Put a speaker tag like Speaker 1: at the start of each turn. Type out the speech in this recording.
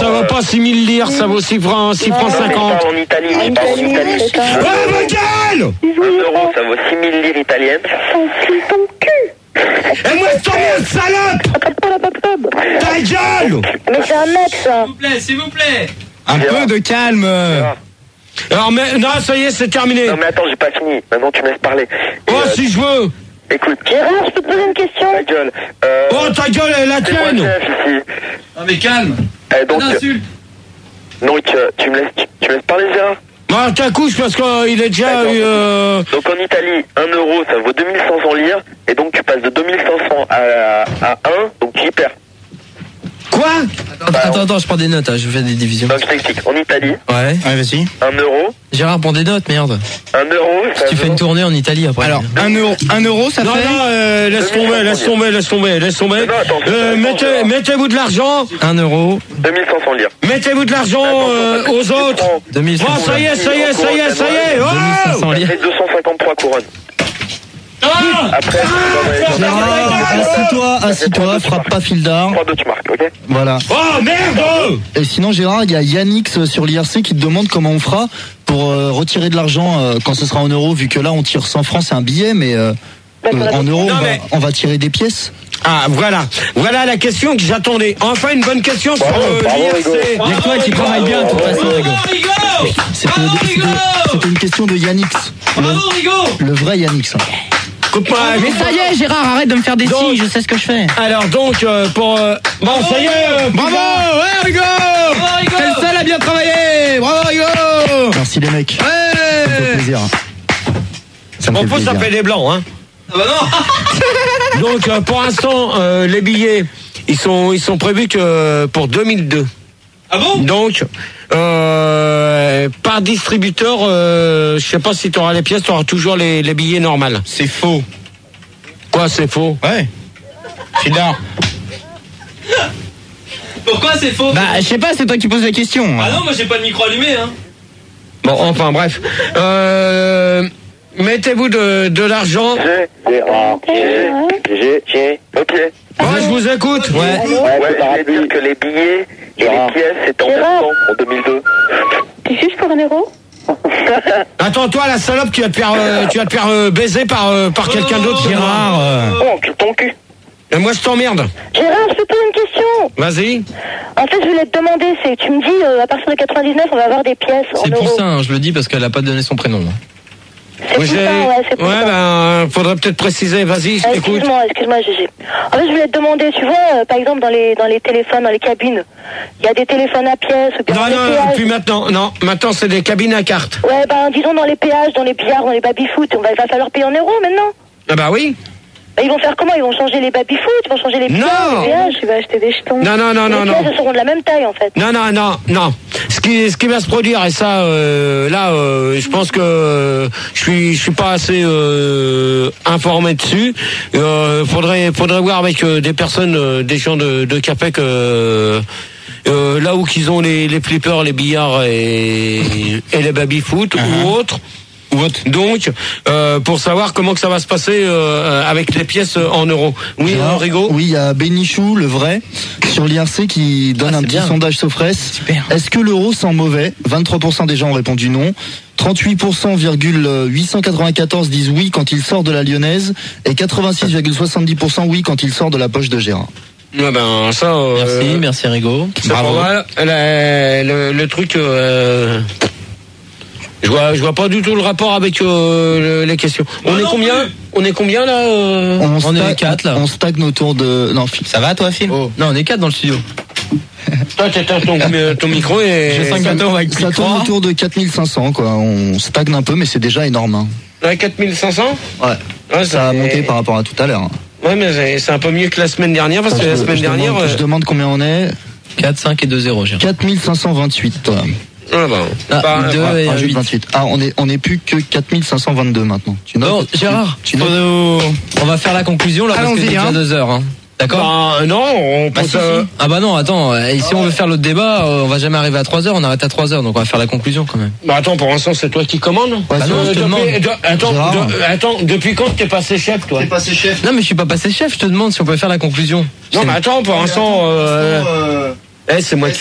Speaker 1: ça vaut pas 6000 lire, ça vaut 6 francs 50.
Speaker 2: Je parle en Italie.
Speaker 1: Ouais, ma gueule!
Speaker 2: 1 euro, ça vaut 6000 lires italiennes.
Speaker 1: Et moi, je t'en mets, salope! Ta gueule!
Speaker 3: Mais c'est un mec, ça.
Speaker 4: S'il vous plaît.
Speaker 5: Un peu de calme.
Speaker 1: Alors, mais, non, ça y est, c'est terminé.
Speaker 2: Non, mais attends, j'ai pas fini. Maintenant, tu me laisses parler.
Speaker 1: Oh, si je veux!
Speaker 2: Écoute.
Speaker 3: Gérard, je peux te poser une question?
Speaker 2: Ta gueule.
Speaker 1: Oh, ta gueule, elle est la
Speaker 2: C'est moi le
Speaker 1: tienne!
Speaker 2: chef ici.
Speaker 4: Non mais calme.
Speaker 2: Donc,
Speaker 4: Insulte.
Speaker 2: donc tu me laisses parler, Gérard?
Speaker 1: Bah, t'accouches parce qu'il est déjà eu,
Speaker 2: Donc en Italie, 1 euro, ça vaut 2500 lire. Et donc tu passes de 2500 à 1, donc tu y perds.
Speaker 1: Quoi?
Speaker 6: Attends, je prends des notes, je fais des divisions.
Speaker 2: Donc je t'explique. En Italie,
Speaker 6: Ouais.
Speaker 5: Ouais, vas-y.
Speaker 2: 1 euro.
Speaker 6: Gérard, prends des notes, merde.
Speaker 2: 1 euro, ça
Speaker 6: Tu fais
Speaker 2: vaut...
Speaker 6: une tournée en Italie après.
Speaker 5: Alors, 1 euro, ça
Speaker 1: Non,
Speaker 5: fait.
Speaker 1: non, laisse tomber.
Speaker 2: Non, attends,
Speaker 1: Mettez-vous de l'argent.
Speaker 6: 1 euro.
Speaker 2: 2500 lire.
Speaker 1: Mettez-vous de l'argent aux autres.
Speaker 6: 2500.
Speaker 1: Oh, ça y est. Oh!
Speaker 6: 2500 lire.
Speaker 2: Et 253 couronnes. Après,
Speaker 7: Gérard, assis-toi, frappe pas fil d'art.
Speaker 2: 3 tu marques, ok?
Speaker 7: Voilà.
Speaker 1: Oh, merde!
Speaker 7: Et sinon, Gérard, il y a Yannix sur l'IRC qui te demande comment on fera pour retirer de l'argent quand ce sera en euros, vu que là, on tire 100 francs, c'est un billet, mais en euros,
Speaker 1: Non, mais-
Speaker 7: on va tirer des pièces.
Speaker 1: Ah, voilà la question que j'attendais. Enfin, une bonne question sur l'IRC.
Speaker 7: Il y a toi qui travaille bien, de toute façon, Rigo. C'était une question de Yannix.
Speaker 4: Bravo Rigo.
Speaker 7: Le vrai Yannix.
Speaker 1: Coupe-moi.
Speaker 5: Mais ça y est, Gérard, arrête de me faire des
Speaker 1: Donc-
Speaker 5: signes, je sais ce que je fais.
Speaker 1: Alors, donc, pour... Bon, ça y est.
Speaker 5: Bravo, ouais, Rigo. T'es le seul à bien travailler. Bravo, Rigo.
Speaker 7: Merci les mecs. Ça me fait
Speaker 5: Ouais.
Speaker 7: plaisir. Ça me
Speaker 1: En
Speaker 7: fait
Speaker 1: plus, ça
Speaker 7: plaisir.
Speaker 1: fait des blancs, hein.
Speaker 4: Ah bah non.
Speaker 1: Donc, pour l'instant, les billets, ils sont prévus que pour 2002.
Speaker 4: Ah bon?
Speaker 1: Donc, par distributeur, je sais pas si tu auras les pièces, tu auras toujours les billets normaux.
Speaker 5: C'est faux.
Speaker 1: Quoi, c'est faux?
Speaker 5: Ouais. Fil d'art.
Speaker 4: Pourquoi c'est faux?
Speaker 5: Bah, je sais pas, c'est toi qui poses la question.
Speaker 4: Ah non, moi j'ai pas de micro allumé hein.
Speaker 1: Bon, enfin, bref. Mettez-vous de l'argent.
Speaker 2: J'ai. Ok.
Speaker 1: Moi, je vous écoute.
Speaker 2: Ouais, je voulais dire que les billets et les pièces, c'était en décembre, en 2002.
Speaker 3: T'es juste pour 1 euro?
Speaker 1: Attends, toi, la salope, tu vas te faire baiser par quelqu'un d'autre.
Speaker 5: Gérard.
Speaker 2: Oh, tu ton cul.
Speaker 1: Et moi, je t'emmerde.
Speaker 3: Gérard, je peux te poser une question?
Speaker 1: Vas-y.
Speaker 3: En fait, je voulais te demander, tu me dis, à partir de 99, on va avoir des pièces en
Speaker 6: C'est
Speaker 3: euros.
Speaker 6: Poussin, je le dis parce qu'elle a pas donné son prénom.
Speaker 3: C'est Poussin, ouais, c'est Poussin.
Speaker 1: Ouais, faudrait peut-être préciser. Vas-y, je t'écoute.
Speaker 3: Excuse-moi, Gégé. En fait, je voulais te demander, tu vois, par exemple, dans les téléphones, dans les cabines, il y a des téléphones à pièces, ou bien dans les péages.
Speaker 1: Puis maintenant, c'est des cabines à carte.
Speaker 3: Ouais, disons dans les péages, dans les billards, dans les baby-foot, il va falloir payer en euros maintenant.
Speaker 1: Ah bah oui.
Speaker 3: Ils vont faire comment? Ils vont changer les baby-foot, ils vont changer les billards, les péages, tu vas acheter des jetons.
Speaker 1: Non.
Speaker 3: Les pièces, elles seront de la même taille, en fait.
Speaker 1: Non. Ce qui va se produire, et ça, je pense que je suis pas assez informé dessus. Faudrait voir avec des personnes, des gens de Capec, là où qu'ils ont les flippers, les billards et les baby-foot ou autres. Donc, pour savoir comment que ça va se passer avec les pièces en euros. Oui, Rigo.
Speaker 7: Oui, il y a Bénichou, le vrai, sur l'IRC qui donne un petit sondage Sofres.
Speaker 5: Super.
Speaker 7: Est-ce que l'euro sent mauvais? 23% des gens ont répondu non. 38,894 disent oui quand il sort de la lyonnaise et 86,70% oui quand il sort de la poche de Gérard.
Speaker 1: Ouais, ben ça.
Speaker 6: Merci Rigo.
Speaker 1: C'est pas mal. Le truc. Je vois pas du tout le rapport avec les questions. On est combien là
Speaker 6: On est 4 là.
Speaker 7: On stagne autour de... Non,
Speaker 5: Ça va, toi, Phil?
Speaker 6: Non, on est 4 dans le studio.
Speaker 1: Toi, t'éteins ton micro et...
Speaker 6: J'ai 5 gâteaux avec
Speaker 7: ça tourne autour de 4500, quoi. On stagne un peu, mais c'est déjà énorme. Hein.
Speaker 1: Ouais, 4500
Speaker 7: Ouais. Ça a monté par rapport à tout à l'heure.
Speaker 1: Ouais, mais c'est un peu mieux que la semaine dernière, parce que la semaine dernière...
Speaker 7: Je demande combien on est.
Speaker 6: 4, 5 et 2-0, Gérard.
Speaker 7: 4528.
Speaker 1: Ah bah,
Speaker 6: 2 et 8.
Speaker 7: 28. Ah, on est plus que 4522 maintenant. Tu notes?
Speaker 6: Non, Gérard,
Speaker 7: tu notes?
Speaker 6: on va faire la conclusion là, parce que c'est déjà 2 heures. Hein. D'accord?
Speaker 1: Bah, non, on peut...
Speaker 6: Ah bah non, attends, et si on veut faire l'autre débat, on va jamais arriver à 3 heures, on arrête à 3 heures, donc on va faire la conclusion quand même.
Speaker 1: Bah attends, pour l'instant, c'est toi qui commandes.
Speaker 7: Ouais,
Speaker 6: Bah non, je te demande.
Speaker 1: Attends, depuis quand t'es passé chef, toi?
Speaker 6: Non mais je suis pas passé chef, je te demande si on peut faire la conclusion.
Speaker 1: Non, mais attends, pour l'instant... c'est moi qui